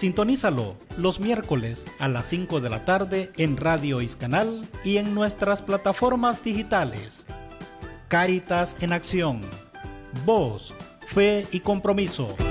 Sintonízalo los miércoles a las 5 de la tarde en Radio Iscanal y en nuestras plataformas digitales. Cáritas en Acción. Voz, fe y compromiso.